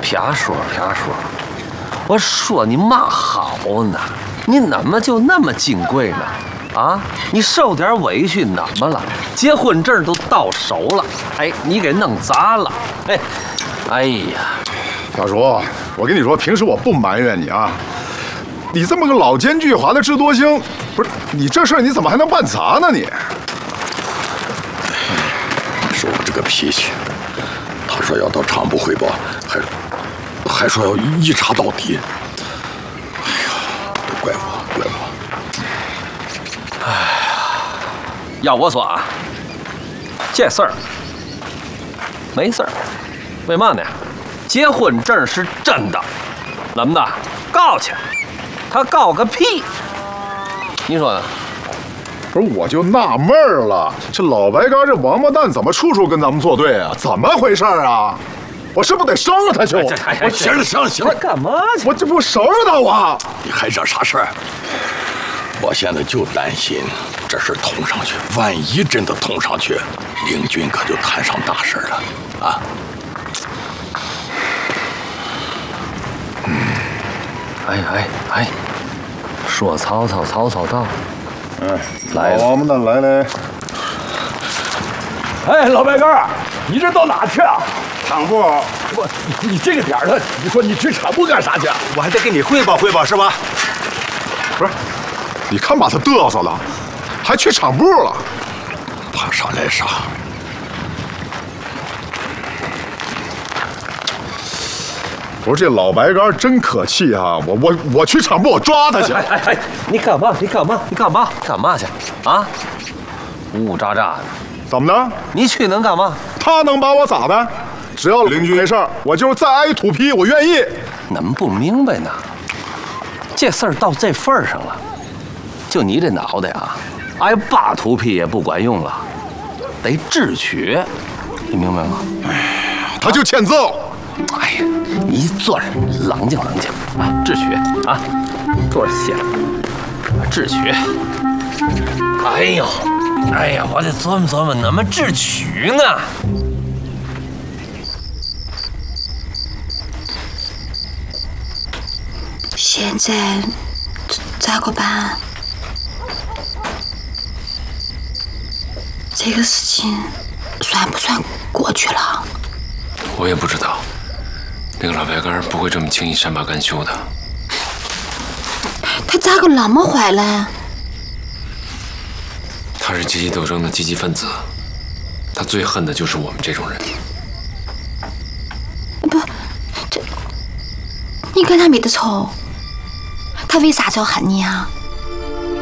撇说，我说你嘛好呢？你怎么就那么金贵呢？啊，你受点委屈怎么了？结婚证都到手了，哎，你给弄砸了，哎呀， 大叔，我跟你说，平时我不埋怨你啊，你这么个老奸巨猾的智多星，不是你这事儿你怎么还能办砸呢你？ 说我这个脾气，他说要到厂部汇报，还说要一查到底。哎呀，都怪我。 哎呀，要我说啊，这事儿没事儿，为嘛呢？结婚证是真的，怎么的？告去，他告个屁！你说呢？ 不是，我就纳闷了，这老白干这王八蛋怎么处处跟咱们作对啊？怎么回事啊？我是不是得收拾他去？ 我行了， 干嘛去？ 我这不收拾他我？ 你还惹啥事儿？我现在就担心这事捅上去，万一真的捅上去，领军可就摊上大事了啊！ 哎，说曹操到。 来，王八蛋来。 哎，老白干，你这到哪去啊？ 厂部， 你这个点了，你说你去厂部干啥去？ 我还得给你汇报汇报，是吧？ 不是，你看把他嘚瑟的，还去厂部了， 怕啥来啥。 我说这老白干真可气啊！我去厂部，我抓他去。 你干嘛去？啊？呜呜喳喳的， 怎么的？ 你去能干嘛？ 他能把我咋的？只要领军没事儿，我就是再挨土坯，我愿意。 怎么不明白呢？这事儿到这份儿上了，就你这脑袋啊，挨8土坯也不管用了，得智取，你明白吗？ 他就欠揍。 哎呀，你坐着，冷静啊，智取啊，坐着歇着，智取。哎呀，我得琢磨琢磨，怎么智取呢？ 现在咋个办？这个事情算不算过去了？ 我也不知道。那个老白干不会这么轻易善罢甘休的。 他咋个那么坏嘞？ 他是阶级斗争的积极分子，他最恨的就是我们这种人。 不，这你跟他没得仇，他为啥子要恨你啊？